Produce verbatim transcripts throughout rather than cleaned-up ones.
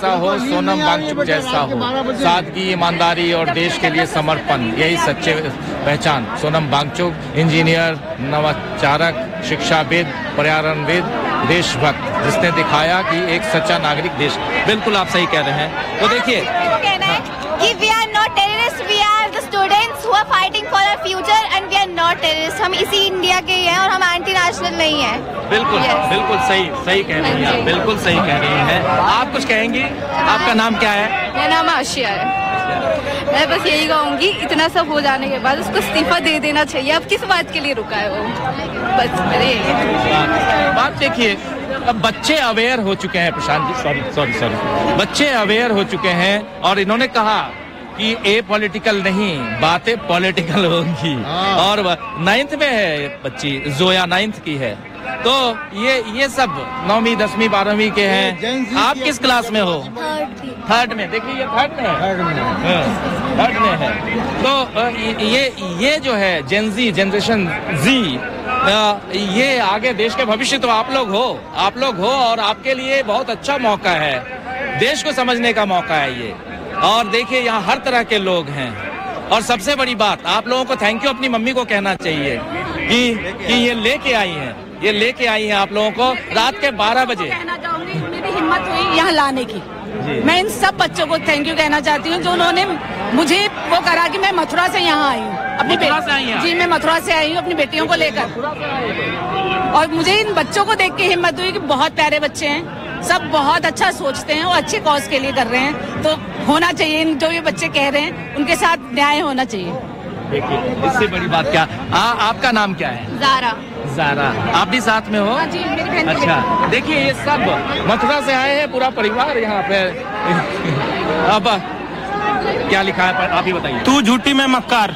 जैसा हो, सोनम वांगचुक जैसा हो। सादगी, ईमानदारी और देश के लिए समर्पण, यही सच्चे पहचान। सोनम वांगचुक इंजीनियर, नवाचारक, शिक्षाविद, पर्यावरणविद, देशभक्त, जिसने दिखाया कि एक सच्चा नागरिक देश। बिल्कुल आप सही कह रहे हैं। तो देखिए कि we are not terrorists, we are the students who are fighting for our future and we are not terrorists. हम इसी इंडिया के ही हैं और हम एंटी नेशनल नहीं हैं। बिल्कुल yes. बिल्कुल सही सही कह रही हैं, बिल्कुल सही कह रही हैं। आप कुछ कहेंगी? आपका नाम क्या है? मेरा नाम आशिया है। मैं बस यही कहूँगी, इतना सब हो जाने के बाद उसको इस्तीफा दे देना चाहिए। अब किस बात के लिए रुका है वो? बस मेरे बात देखिए, अब बच्चे अवेयर हो चुके हैं। Prashant ji, sorry sorry sorry बच्चे अवेयर हो चुके हैं और इन्होंने कहा कि ए पॉलिटिकल नहीं, बातें पॉलिटिकल होंगी। और नाइन्थ में है बच्ची, जोया नाइन्थ की है। तो ये ये सब नौवीं दसवीं बारहवीं के हैं। आप किस क्लास में हो? थर्ड में। देखिए ये थर्ड में है, थर्ड में है। तो ये ये जो है जेनजी, जनरेशन जी, ये आगे देश के भविष्य तो आप लोग हो, आप लोग हो और आपके लिए बहुत अच्छा मौका है। देश को समझने का मौका है ये। और देखिए यहाँ हर तरह के लोग हैं। और सबसे बड़ी बात, आप लोगों को थैंक यू अपनी मम्मी को कहना चाहिए कि कि ये लेके आई हैं, ये लेके आई हैं आप लोगों को रात के बारह बजे। कहना चाहूंगी, मेरी हिम्मत हुई यहाँ लाने की। मैं इन सब बच्चों को थैंक यू कहना चाहती हूँ जो उन्होंने मुझे वो करा कि मैं मथुरा से यहाँ आई हूँ। अपनी बेटी जी, मैं मथुरा से आई हूँ अपनी बेटियों को लेकर। और मुझे इन बच्चों को देख के हिम्मत हुई कि बहुत प्यारे बच्चे हैं, सब बहुत अच्छा सोचते हैं और अच्छे कॉज के लिए कर रहे हैं। तो होना चाहिए, जो ये बच्चे कह रहे हैं उनके साथ न्याय होना चाहिए। देखिए इससे बड़ी बात क्या। आ, आपका नाम क्या है? ज़ारा। ज़ारा, आप भी साथ में हो? जी, मेरी बहन। अच्छा, देखिए ये सब मथुरा से आए हैं, पूरा परिवार यहाँ पे। अब क्या लिखा है आप ही बताइए। तू झूठी में मक्कार।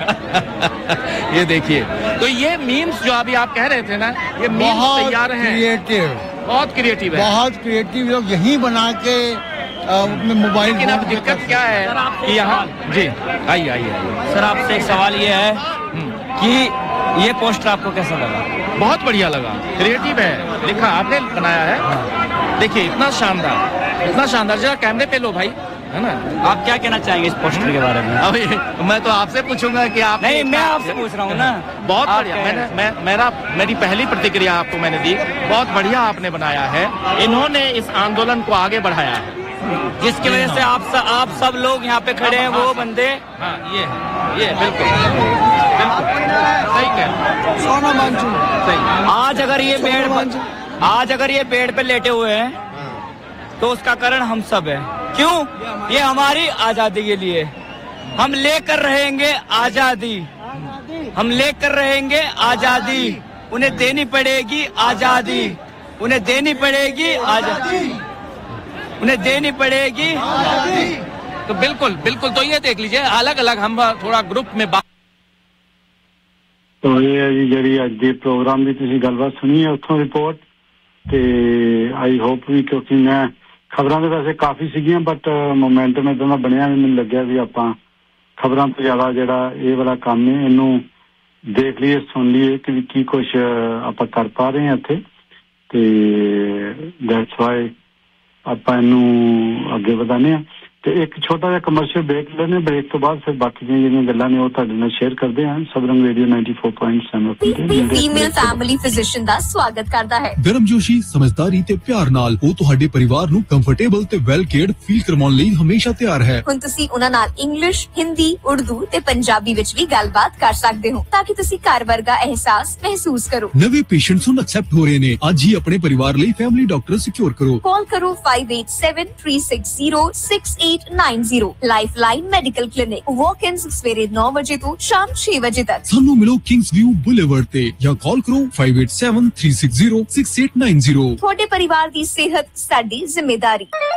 ये देखिए, तो ये मीम्स जो अभी आप कह रहे थे ना, ये मीम्स तैयार हैं। क्रिएटिव, बहुत क्रिएटिव है, बहुत क्रिएटिव लोग यही बना के अपने मोबाइल। लेकिन अब दिक्कत क्या है कि यहाँ जी आइए आइए आइए सर, आपसे एक सवाल ये है कि ये पोस्टर आपको कैसा लगा? बहुत बढ़िया लगा, क्रिएटिव है, लिखा आपने बनाया है। देखिए इतना शानदार, इतना शानदार। जरा कैमरे पे लो भाई, है ना। आप क्या कहना चाहेंगे इस पोस्टर के बारे में? अभी मैं तो आपसे पूछूंगा कि आप। नहीं, मैं आपसे पूछ रहा हूँ ना। बहुत बढ़िया। मैंने मैं मेरा मेरी पहली प्रतिक्रिया आपको मैंने दी, बहुत बढ़िया आपने बनाया है। इन्होंने इस आंदोलन को आगे बढ़ाया है, जिसकी वजह से आप स, आप सब लोग यहाँ पे खड़े हैं। वो बंदे, हाँ ये ये बिल्कुल बिल्कुल सही कह। सोनम वांगचुक सही। आज अगर ये पेड़ पर आज अगर ये पेड़ पे लेटे हुए हैं तो उसका कारण हम सब है। क्यों? ये हमारी आजादी के लिए। हम लेकर रहेंगे आजादी, हम लेकर रहेंगे आजादी। उन्हें देनी पड़ेगी आजादी, उन्हें देनी पड़ेगी आजादी, उन्हें देनी पड़ेगी। तो बिल्कुल बिल्कुल, तो ये देख लीजिए, अलग अलग हम थोड़ा ग्रुप में बात। तो ये जी जी अज के प्रोग्राम की तुसी गलबात सुनी है उत्थों रिपोर्ट, ते आई होप भी, क्योंकि मैं खबरां तो वैसे काफ़ी सीगियां बट मोमेंटम इदां दा बनिया भी मैनूं लग्गिया भी आपां खबरां तो ज़्यादा जिहड़ा ये वाला काम है इनू देख लीए, सुन लीए कि की कुछ आपां कर पा रहे हैं इत्थे, ते दैट्स वाई आपां इनू अगे वधाने आ। ਤੇ ਇੱਕ ਛੋਟਾ ਜਿਹਾ ਕਮਰਸ਼ੀਅਲ ਬ੍ਰੇਕ ਲੈਣੇ, ਬ੍ਰੇਕ ਤੋਂ ਬਾਅਦ ਫਿਰ ਬਾਕੀ ਦੀਆਂ ਜਿਹੜੀਆਂ ਗੱਲਾਂ ਨੇ ਉਹ ਤੁਹਾਡੇ ਨਾਲ ਸ਼ੇਅਰ ਕਰਦੇ ਹਾਂ। ਸਬਰੰਗ radio ninety four point seven female family physician ਦਾ ਸਵਾਗਤ ਕਰਦਾ ਹੈ। ਗਰਮਜੋਸ਼ੀ, ਸਮਝਦਾਰੀ ਤੇ ਪਿਆਰ ਨਾਲ ਉਹ ਤੁਹਾਡੇ ਪਰਿਵਾਰ ਨੂੰ ਕੰਫਰਟੇਬਲ ਤੇ ਵੈਲ ਕੇਅਰਡ ਫੀਲ ਕਰਵਾਉਣ ਲਈ ਹਮੇਸ਼ਾ ਤਿਆਰ ਹੈ। ਹੁਣ ਤੁਸੀਂ ਉਹਨਾਂ ਨਾਲ ਇੰਗਲਿਸ਼, ਹਿੰਦੀ, ਉਰਦੂ ਤੇ ਪੰਜਾਬੀ ਵਿੱਚ ਵੀ ਗੱਲਬਾਤ ਕਰ ਸਕਦੇ ਹੋ ਤਾਂ ਕਿ ਤੁਸੀਂ ਘਰ ਵਰਗਾ ਅਹਿਸਾਸ ਮਹਿਸੂਸ ਕਰੋ। ਨਵੇਂ ਪੇਸ਼ੈਂਟਸ ਹੁਣ ਐਕਸੈਪਟ ਹੋ ਰਹੇ ਨੇ। ਅੱਜ ਹੀ ਆਪਣੇ ਪਰਿਵਾਰ ਲਈ ਫੈਮਿਲੀ ਡਾਕਟਰ ਸਿਕਿਉਰ ਕਰੋ। ਕਾਲ ਕਰੋ five eight seven three six zero six eight nine zero। Lifeline medical clinic, ਵਾਕ-ਇਨਸ ਸਵੇਰੇ nine ਵਜੇ ਤੋਂ ਸ਼ਾਮ six ਵਜੇ ਤੱਕ। ਸਾਨੂੰ ਮਿਲੋ ਕਿੰਗਸ ਵਿਊ ਬੁਲੇਵਰਡ ਤੇ ਜਾਂ ਕਾਲ ਕਰੋ five eight seven three six zero six eight nine zero। ਤੁਹਾਡੇ ਪਰਿਵਾਰ ਦੀ ਸਿਹਤ ਸਾਡੀ ਜ਼ਿੰਮੇਵਾਰੀ।